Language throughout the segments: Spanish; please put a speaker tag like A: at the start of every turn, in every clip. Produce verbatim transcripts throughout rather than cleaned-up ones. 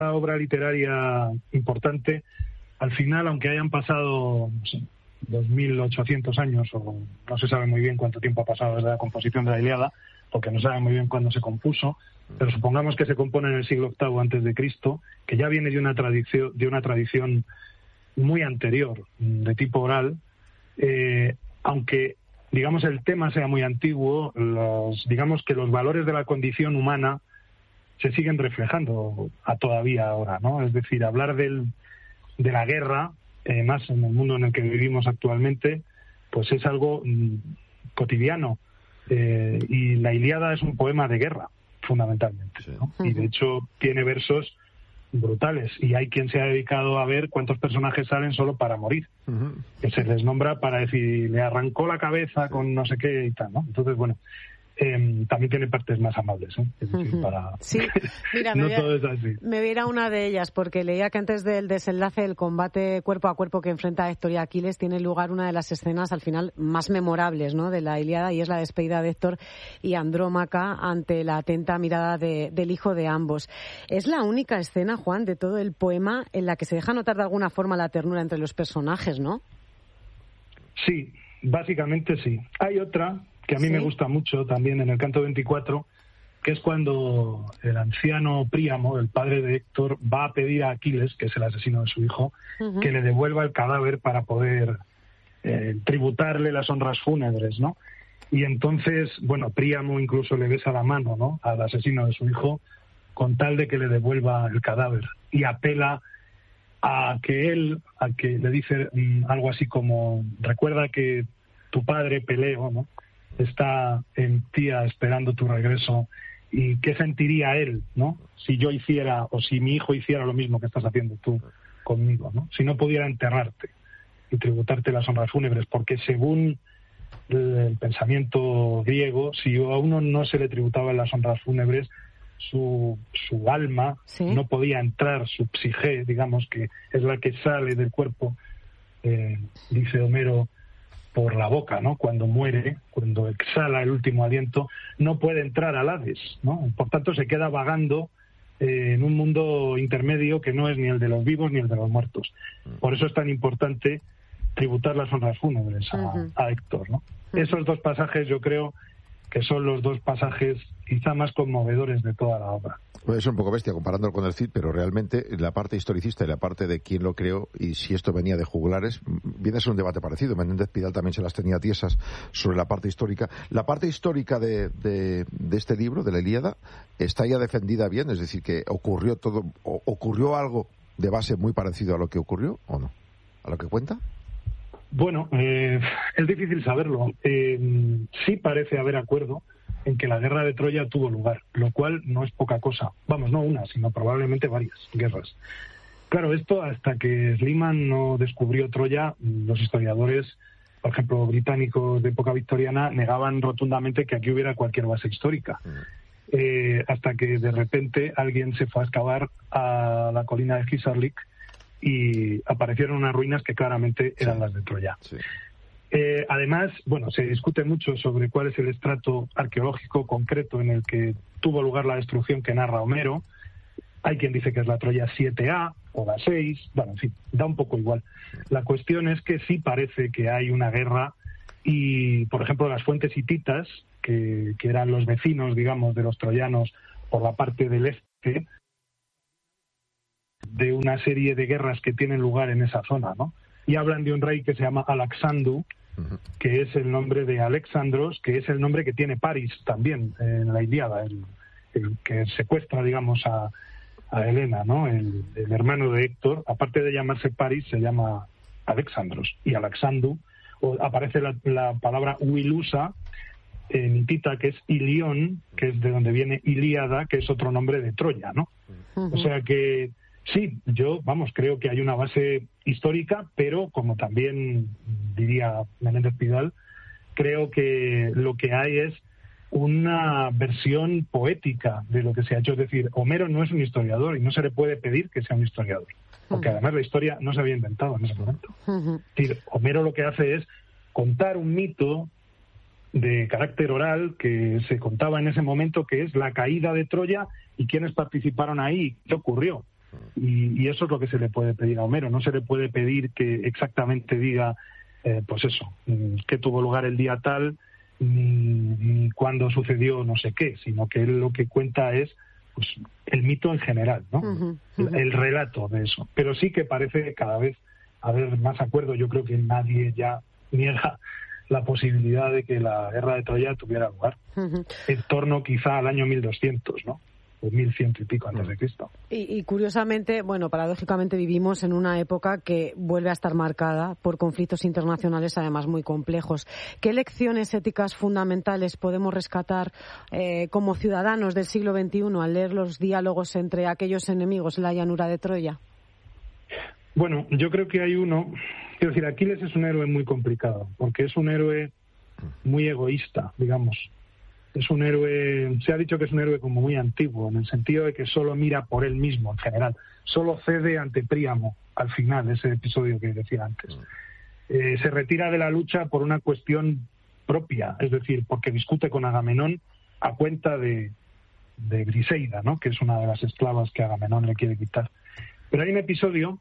A: obra literaria importante, al final, aunque hayan pasado no sé, dos mil ochocientos años, o no se sabe muy bien cuánto tiempo ha pasado desde la composición de la Ilíada, porque no se sabe muy bien cuándo se compuso, pero supongamos que se compone en el siglo octavo antes de Cristo, que ya viene de una tradición, de una tradición muy anterior, de tipo oral, eh, aunque digamos el tema sea muy antiguo, los, digamos que los valores de la condición humana se siguen reflejando a todavía ahora, ¿no? Es decir, hablar del, de la guerra, eh, más en el mundo en el que vivimos actualmente, pues es algo mm, cotidiano. Eh, y la Ilíada es un poema de guerra, fundamentalmente, ¿no? Y de hecho tiene versos brutales, y hay quien se ha dedicado a ver cuántos personajes salen solo para morir, uh-huh. que se les nombra para decir, le arrancó la cabeza con no sé qué y tal, ¿no? Entonces, bueno, eh, también tiene partes más amables, ¿eh? Es decir,
B: uh-huh.
A: para...
B: Sí, mira,
A: no
B: me, voy a,
A: todo es así.
B: Me voy a ir a una de ellas, porque leía que antes del desenlace del combate cuerpo a cuerpo que enfrenta a Héctor y Aquiles tiene lugar una de las escenas al final más memorables, ¿no?, de la Ilíada, y es la despedida de Héctor y Andrómaca ante la atenta mirada de, del hijo de ambos. Es la única escena, Juan, de todo el poema en la que se deja notar de alguna forma la ternura entre los personajes, ¿no?
A: Sí, básicamente sí. Hay otra que a mí ¿Sí? me gusta mucho también en el canto veinticuatro, que es cuando el anciano Príamo, el padre de Héctor, va a pedir a Aquiles, que es el asesino de su hijo, uh-huh. que le devuelva el cadáver para poder eh, tributarle las honras fúnebres, ¿no? Y entonces, bueno, Príamo incluso le besa la mano, ¿no?, al asesino de su hijo, con tal de que le devuelva el cadáver, y apela a que él, a que le dice um, algo así como, recuerda que tu padre, Peleo, ¿no?, está en Tía esperando tu regreso, y qué sentiría él, ¿no?, si yo hiciera, o si mi hijo hiciera lo mismo que estás haciendo tú conmigo, ¿no?, si no pudiera enterrarte y tributarte las honras fúnebres, porque según el pensamiento griego, si a uno no se le tributaban las honras fúnebres, su, su alma ¿Sí? no podía entrar, su psique, digamos, que es la que sale del cuerpo, eh, dice Homero, por la boca, ¿no?, cuando muere, cuando exhala el último aliento, no puede entrar al Hades, ¿no? Por tanto, se queda vagando eh, en un mundo intermedio que no es ni el de los vivos ni el de los muertos. Por eso es tan importante tributar las honras fúnebres a, uh-huh. a Héctor, ¿no? Uh-huh. Esos dos pasajes yo creo que son los dos pasajes quizá más conmovedores de toda la obra.
C: Puede ser un poco bestia comparándolo con el Cid, pero realmente la parte historicista y la parte de quién lo creó y si esto venía de jugulares, viene a ser un debate parecido. Menéndez Pidal también se las tenía tiesas sobre la parte histórica. La parte histórica de, de, de este libro, de la Ilíada, está ya defendida bien, es decir, que ocurrió todo, o, ocurrió algo de base muy parecido a lo que ocurrió, ¿o no? ¿A lo que cuenta?
A: Bueno, eh, es difícil saberlo. Eh, sí parece haber acuerdo en que la guerra de Troya tuvo lugar, lo cual no es poca cosa. Vamos, no una, sino probablemente varias guerras. Claro, esto hasta que Schliemann no descubrió Troya, los historiadores, por ejemplo, británicos de época victoriana, negaban rotundamente que aquí hubiera cualquier base histórica. Eh, hasta que de repente alguien se fue a excavar a la colina de Hisarlik y aparecieron unas ruinas que claramente eran sí. las de Troya. Sí. Eh, además, bueno, se discute mucho sobre cuál es el estrato arqueológico concreto en el que tuvo lugar la destrucción que narra Homero. Hay quien dice que es la Troya siete A o la seis, bueno, en fin, da un poco igual. La cuestión es que sí parece que hay una guerra y, por ejemplo, las fuentes hititas, que, que eran los vecinos, digamos, de los troyanos por la parte del este, de una serie de guerras que tienen lugar en esa zona, ¿no? Y hablan de un rey que se llama Alexandru, que es el nombre de Alexandros, que es el nombre que tiene París también en la Ilíada, el, el que secuestra, digamos, a, a Helena, ¿no? El, el hermano de Héctor, aparte de llamarse París, se llama Alexandros. Y Alexandru, o aparece la, la palabra Uilusa en hitita, que es Ilión, que es de donde viene Ilíada, que es otro nombre de Troya, ¿no? Uh-huh. O sea que sí, yo, vamos, creo que hay una base histórica, pero como también diría Menéndez Pidal, creo que lo que hay es una versión poética de lo que se ha hecho. Es decir, Homero no es un historiador y no se le puede pedir que sea un historiador, porque uh-huh. además la historia no se había inventado en ese momento. Uh-huh. Es decir, Homero lo que hace es contar un mito de carácter oral que se contaba en ese momento, que es la caída de Troya y quiénes participaron ahí, qué ocurrió. Y, y eso es lo que se le puede pedir a Homero. No se le puede pedir que exactamente diga, eh, pues eso, que tuvo lugar el día tal, ni, ni cuándo sucedió no sé qué, sino que él lo que cuenta es pues el mito en general, ¿no? Uh-huh, uh-huh. El, el relato de eso. Pero sí que parece cada vez haber más acuerdo. Yo creo que nadie ya niega la posibilidad de que la guerra de Troya tuviera lugar uh-huh. en torno quizá al año mil doscientos, ¿no? O mil cien y pico antes de Cristo.
B: Y, y curiosamente, bueno, paradójicamente vivimos en una época que vuelve a estar marcada por conflictos internacionales, además muy complejos. ¿Qué lecciones éticas fundamentales podemos rescatar eh, como ciudadanos del siglo veintiuno al leer los diálogos entre aquellos enemigos en la llanura de Troya?
A: Bueno, yo creo que hay uno. Quiero decir, Aquiles es un héroe muy complicado, porque es un héroe muy egoísta, digamos. Es un héroe, se ha dicho que es un héroe como muy antiguo, en el sentido de que solo mira por él mismo en general, solo cede ante Príamo al final, ese episodio que decía antes. Eh, se retira de la lucha por una cuestión propia, es decir, porque discute con Agamenón a cuenta de, de Briseida, ¿no? Que es una de las esclavas que Agamenón le quiere quitar. Pero hay un episodio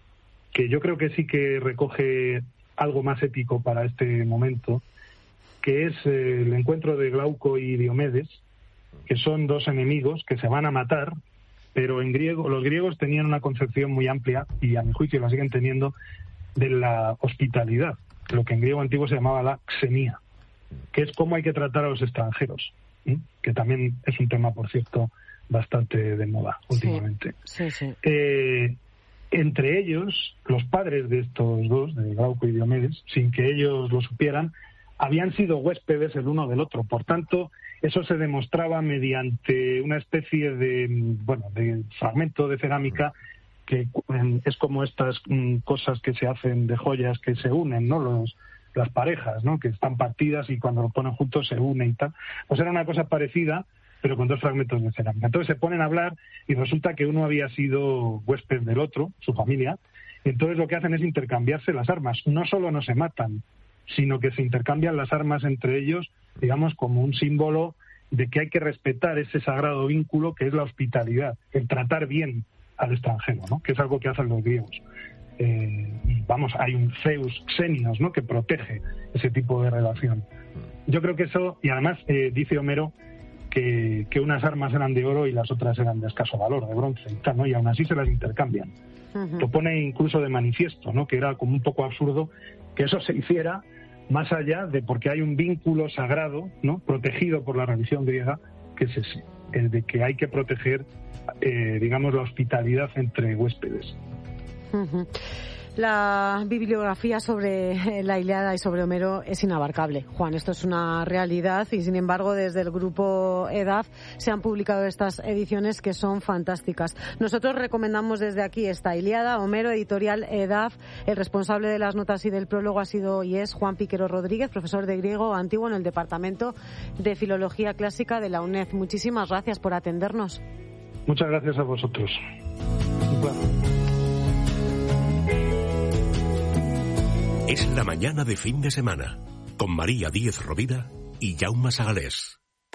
A: que yo creo que sí que recoge algo más épico para este momento, que es eh, el encuentro de Glauco y Diomedes, que son dos enemigos que se van a matar, pero en griego, los griegos tenían una concepción muy amplia, y a mi juicio la siguen teniendo, de la hospitalidad, lo que en griego antiguo se llamaba la xenía, que es cómo hay que tratar a los extranjeros, ¿sí? Que también es un tema, por cierto, bastante de moda últimamente.
B: Sí, sí, sí.
A: Eh, entre ellos, los padres de estos dos, de Glauco y Diomedes, sin que ellos lo supieran, habían sido huéspedes el uno del otro. Por tanto, eso se demostraba mediante una especie de, bueno, de fragmento de cerámica que es como estas cosas que se hacen de joyas que se unen, ¿no? Los, las parejas, ¿no? Que están partidas y cuando lo ponen juntos se unen y tal. Pues era una cosa parecida, pero con dos fragmentos de cerámica. Entonces se ponen a hablar y resulta que uno había sido huésped del otro, su familia, y entonces lo que hacen es intercambiarse las armas. No solo no se matan, sino que se intercambian las armas entre ellos, digamos, como un símbolo de que hay que respetar ese sagrado vínculo que es la hospitalidad, el tratar bien al extranjero, ¿no? Que es algo que hacen los griegos. Eh, y vamos, hay un Zeus Xenios, ¿no? Que protege ese tipo de relación. Yo creo que eso, y además eh, dice Homero que, que unas armas eran de oro y las otras eran de escaso valor, de bronce y tal, ¿no? Y aún así se las intercambian. Uh-huh. Lo pone incluso de manifiesto, ¿no? Que era como un poco absurdo que eso se hiciera más allá de porque hay un vínculo sagrado, ¿no? Protegido por la religión griega, que es ese, el de que hay que proteger, eh, digamos, la hospitalidad entre huéspedes.
B: Uh-huh. La bibliografía sobre la Ilíada y sobre Homero es inabarcable, Juan. Esto es una realidad y, sin embargo, desde el grupo EDAF se han publicado estas ediciones que son fantásticas. Nosotros recomendamos desde aquí esta Ilíada, Homero, editorial EDAF. El responsable de las notas y del prólogo ha sido y es Juan Piquero Rodríguez, profesor de griego antiguo en el Departamento de Filología Clásica de la UNED. Muchísimas gracias por atendernos.
A: Muchas gracias a vosotros. Un placer.
D: Es la mañana de fin de semana, con María Díez Rovira y Jaume Sagalés.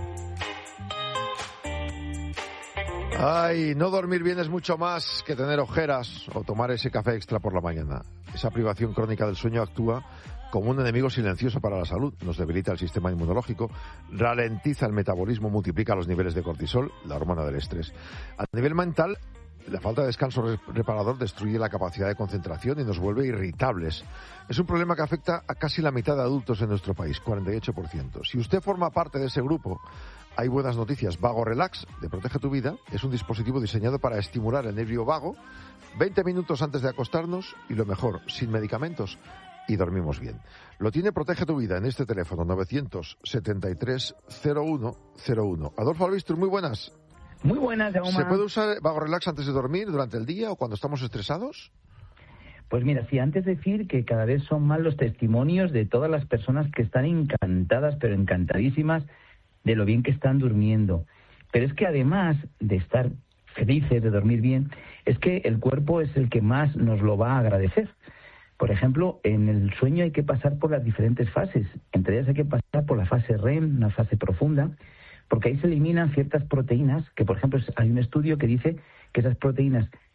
C: Ay, no dormir bien es mucho más que tener ojeras o tomar ese café extra por la mañana. Esa privación crónica del sueño actúa como un enemigo silencioso para la salud. Nos debilita el sistema inmunológico, ralentiza el metabolismo, multiplica los niveles de cortisol, la hormona del estrés. A nivel mental, la falta de descanso reparador destruye la capacidad de concentración y nos vuelve irritables. Es un problema que afecta a casi la mitad de adultos en nuestro país, cuarenta y ocho por ciento. Si usted forma parte de ese grupo, hay buenas noticias. Vago Relax, de Protege tu Vida, es un dispositivo diseñado para estimular el nervio vago veinte minutos antes de acostarnos y, lo mejor, sin medicamentos, y dormimos bien. Lo tiene Protege tu Vida en este teléfono novecientos setenta y tres cero uno cero uno. Adolfo Albistur, muy buenas.
E: Muy buenas, Jaume.
C: ¿Se puede usar Vago Relax antes de dormir, durante el día o cuando estamos estresados?
E: Pues mira, sí, antes decir que cada vez son más los testimonios de todas las personas que están encantadas, pero encantadísimas, de lo bien que están durmiendo. Pero es que además de estar felices, de dormir bien, es que el cuerpo es el que más nos lo va a agradecer. Por ejemplo, en el sueño hay que pasar por las diferentes fases. Entre ellas hay que pasar por la fase R E M, una fase profunda, porque ahí se eliminan ciertas proteínas, que por ejemplo hay un estudio que dice que esas proteínas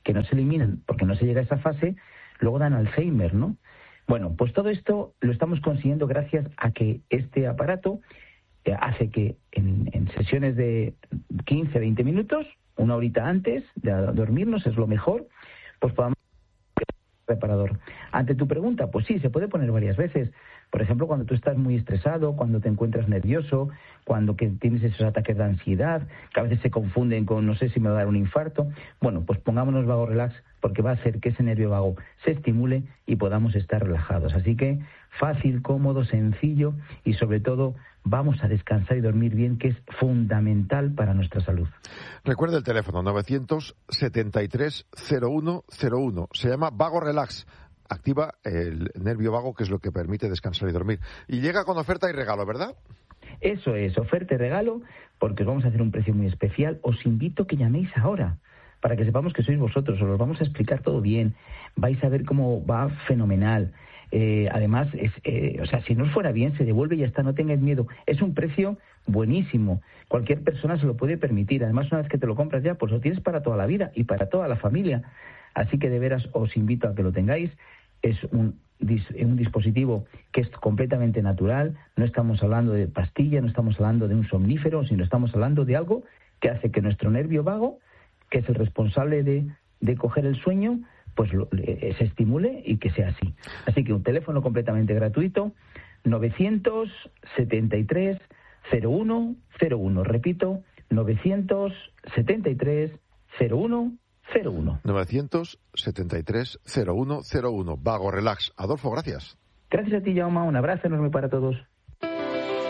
E: que no se eliminan porque no se llega a esa fase, luego dan Alzheimer, ¿no? Bueno, pues todo esto lo estamos consiguiendo gracias a que este aparato eh, hace que en, en sesiones de quince, veinte minutos, una horita antes de dormirnos, es lo mejor, pues podamos reparador. Ante tu pregunta, pues sí, se puede poner varias veces. Por ejemplo, cuando tú estás muy estresado, cuando te encuentras nervioso, cuando que tienes esos ataques de ansiedad, que a veces se confunden con no sé si me va a dar un infarto. Bueno, pues pongámonos Vago Relax, porque va a hacer que ese nervio vago se estimule y podamos estar relajados. Así que fácil, cómodo, sencillo y sobre todo vamos a descansar y dormir bien, que es fundamental para nuestra salud.
C: Recuerda el teléfono novecientos setenta y tres cero uno cero uno. Se llama Vago Relax. Activa el nervio vago, que es lo que permite descansar y dormir. Y llega con oferta y regalo, ¿verdad?
E: Eso es, oferta y regalo, porque os vamos a hacer un precio muy especial. Os invito a que llaméis ahora, para que sepamos que sois vosotros. Os lo vamos a explicar todo bien. Vais a ver cómo va fenomenal. Eh, además, es, eh, o sea, si no os fuera bien, se devuelve y ya está, no tengáis miedo. Es un precio buenísimo. Cualquier persona se lo puede permitir. Además, una vez que te lo compras ya, pues lo tienes para toda la vida y para toda la familia. Así que de veras os invito a que lo tengáis. Es un, un dispositivo que es completamente natural. No estamos hablando de pastilla, no estamos hablando de un somnífero, sino estamos hablando de algo que hace que nuestro nervio vago, que es el responsable de, de coger el sueño, pues lo, eh, se estimule y que sea así. Así que un teléfono completamente gratuito, novecientos setenta y tres cero uno cero uno. Repito, novecientos setenta y tres cero uno cero uno.
C: novecientos setenta y tres cero uno cero uno. Vago Relax. Adolfo, gracias.
E: Gracias a ti, Jaume. Un abrazo enorme para todos.